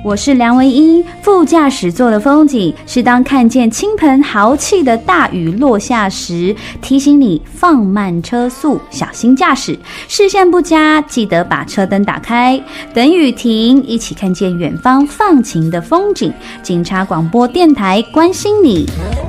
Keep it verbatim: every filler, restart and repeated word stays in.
我是梁唯一，副驾驶座的风景是当看见倾盆豪气的大雨落下时，提醒你放慢车速，小心驾驶。视线不佳，记得把车灯打开，等雨停，一起看见远方放晴的风景。警察广播电台关心你。